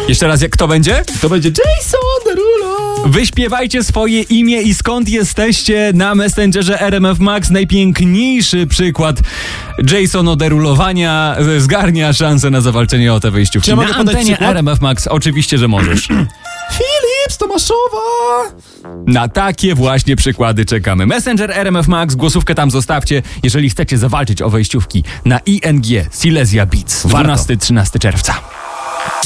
Jeszcze raz, kto będzie? To będzie Jason Derulo. Wyśpiewajcie swoje imię i skąd jesteście na Messengerze RMF Max. Najpiękniejszy przykład Jason oderulowania zgarnia szansę na zawalczenie o te wejściówki. Czy ja mogę Na podać antenie przykład? RMF Max oczywiście, że możesz. Filip z Tomaszowa. Na takie właśnie przykłady czekamy. Messenger RMF Max, głosówkę tam zostawcie, jeżeli chcecie zawalczyć o wejściówki na ING Silesia Beats. Warto. 12-13 czerwca.